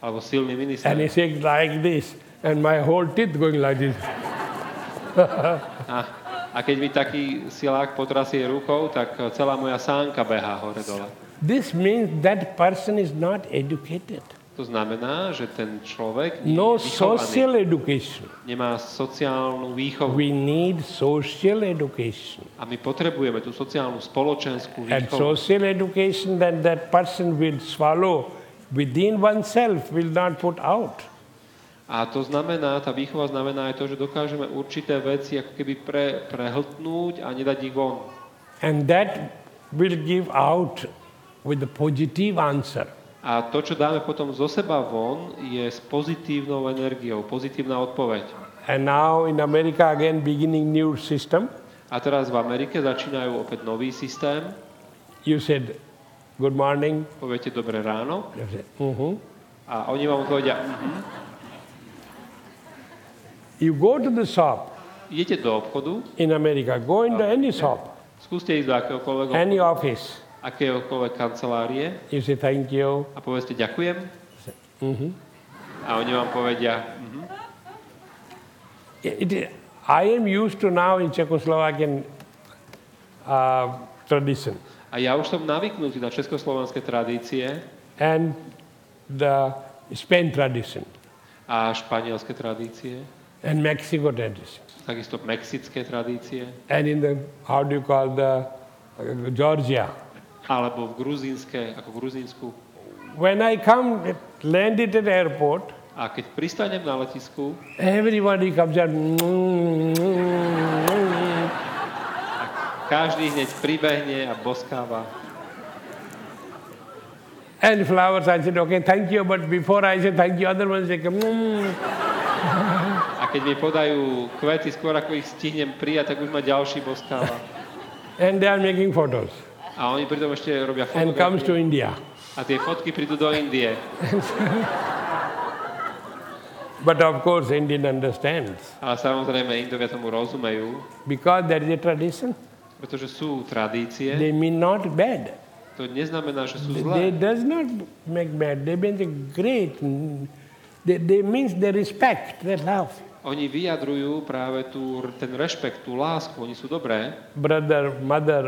alebo silný minister. And he said like this, and my whole teeth going like this. A keď mi taký silák potrasie rukou, tak celá moja sánka behá hore-dole. This means that person is not educated. To znamená, že ten človek nie No je social vychovaný, education. nemá sociálnu výchovu. We need social education. A my potrebujeme tú sociálnu spoločenskú And výchovu. social education that person will swallow within oneself, will not put out. A to znamená, tá výchova znamená aj to, že dokážeme určité veci ako keby prehltnúť a nedať ich von. And that will give out with a positive answer. A to, čo dáme potom zo seba von, je s pozitívnou energiou, pozitívna odpoveď. And now in America again beginning new system. A teraz v Amerike začínajú opäť nový systém. You said, good morning. Poviete dobré ráno. You said, A oni vám odpovedia, You go to the shop idete do obchodu, in America, go into any shop, skúste ísť do akéhokoľvek any obchodu, office. akéhokoľvek kancelárie You say thank you. a povedzte ďakujem. A oni vám povedia, I am used to now in Czechoslovakian tradition a ja už som navyknutý na československé tradície and the Spain tradition a španielské tradície, and Mexico tradition takisto mexické tradície, and in the, how do you call the Georgia. alebo v Gruzínsku. When I come, landed at the airport, A keď pristanem na letisku, everybody comes and každý hneď pribehne a boskáva. and flowers. I said, okay, thank you. But before I said thank you, other ones say, A keď mi podajú kvety, skôr ako ich stihnem prijať, tak už ma ďalší boskáva. and they are making photos. A oni pritom ešte robia And comes to fotografie. India. A tie fotky prídu do Indie. But of course, Indian understands Ale samozrejme, Indovia tomu rozumejú, because there is a tradition. pretože sú tradície. They mean not bad. To neznamená, že sú They zlé. does not make bad. They mean the great. They means the respect, the love. Oni vyjadrujú práve ten rešpekt, tú lásku. Oni sú dobré. Brother, mother,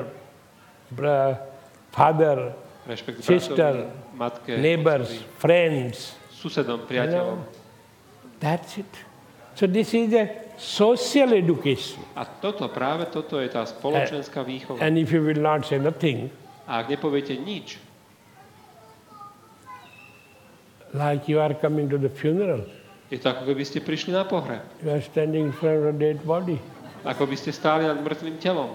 father, Rešpekt sister, bratovi, matke, neighbors, otcovi, friends. susedom, priateľom. That's it. So this is a social education. A práve toto je tá spoločenská výchova. And if you will not say nothing, A ak nepoviete nič, like you are coming to the funeral, je to ako keby ste prišli na pohreb. you are standing in front of a dead body. Ako by ste stáli nad mŕtvým telom.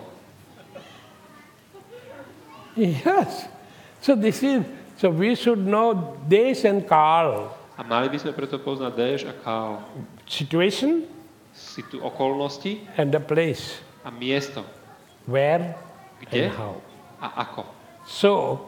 Yes. So we should know Desh and Kal. A mali by sme preto poznať Déš a Kál. Situation Okolnosti and the place. a miesto. Where Kde and how. a ako. So,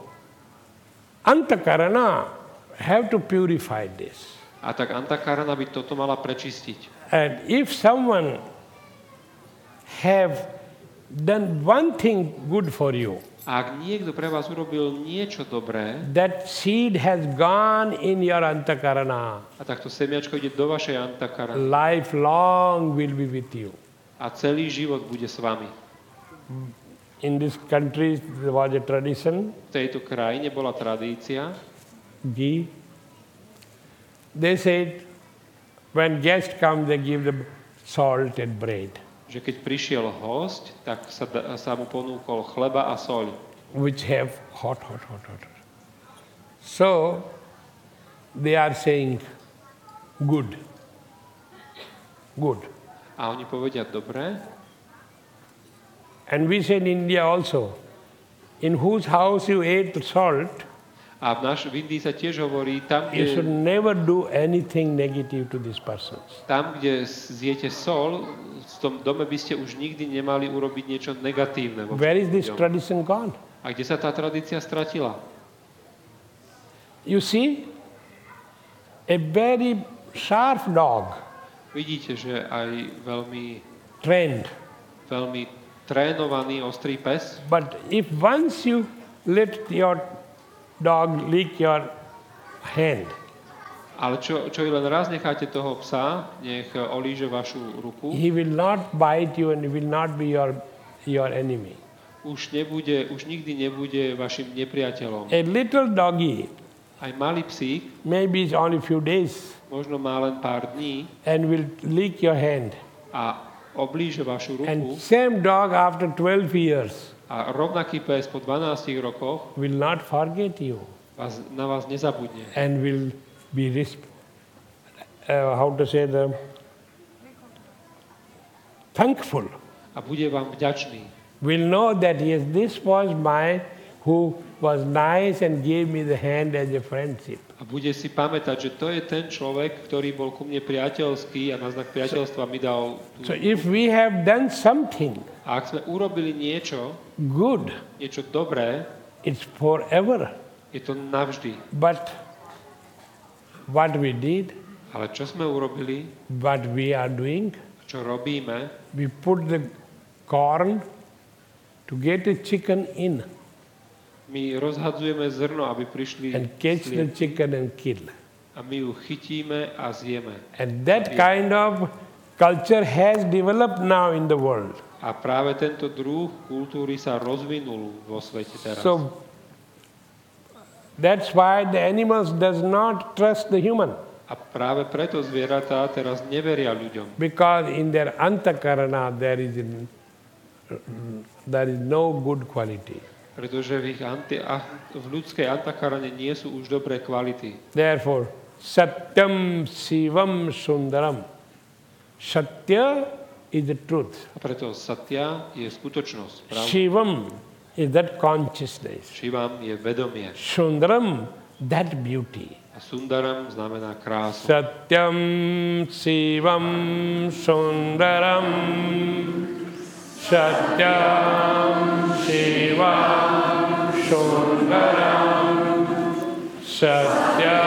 Antakarana have to purify this. A tak Antakarana by toto mala prečistiť. And if someone have done one thing good for you, A ak niekto pre vás urobil niečo dobré, that seed has gone in your Antakarana. a takto semiačko ide do vašej Antakarany Lifelong will be with you. a celý život bude s vami. In this country there was a tradition, V tejto krajine bola tradícia, ghee. They said, when guests come, they give them salt and bread, že keď prišiel hosť, tak sa mu ponúkol chleba a soľ, which have hot. So, they are saying, good. Good. a oni povedia, dobre, And we say in India also, in whose house you ate salt, a v Indii sa tiež hovorí, you should never do anything negative to these persons. tam, kde zjete sol, v tom dome by ste už nikdy nemali urobiť niečo negatívne. Where is this ľuďom. tradition gone? A kde sa tá tradícia stratila? You see, a very sharp dog, Vidíte, že aj trained, veľmi trénovaný ostrý pes, but if once you let your dog lick your hand, Ale čo len raz necháte toho psa, nech olíže vašu ruku, he will not bite you and he will not be your enemy. už nikdy nebude vašim nepriateľom. A little doggy, Aj malý psík, maybe it's only few days, možno má len pár dní and will lick your hand. a oblíže vašu ruku And same dog after 12 years a rovnaký pes po 12 rokoch will not forget you na vás nezabudne. and will be thankful. A bude vám vďačný. Will know that yes, this was mine who was nice and gave me the hand as a friendship. A bude si pamätať, že to je ten človek, ktorý bol ku mne priateľský a na znak priateľstva mi dal tú... So if we have done something A ak sme urobili niečo good, dobré, it's forever. je to navždy. But what we did, Ale čo sme urobili, what we are doing, čo robíme, we put the corn to get a chicken in my rozhadzujeme zrno, aby prišli and catch the sliepky. chicken and kill. A my ju chytíme a zjeme. And that kind of culture has developed now in the world. A práve tento druh kultúry sa rozvinul vo svete teraz. So that's why the animals does not trust the human, A práve preto zvieratá teraz neveria ľuďom. because in their antakarana there is no good quality. Pretože v ľudskej antakarane nie sú už dobré kvality. Therefore, satyam sivam sundaram. Satya is the truth. A preto satya je skutočnosť. Pravda. Shivam is that consciousness. Shivam je vedomie. Sundaram, that beauty. A sundaram znamená krásu. Satyam sivam sundaram. Satyam sivam sundaram. Satyam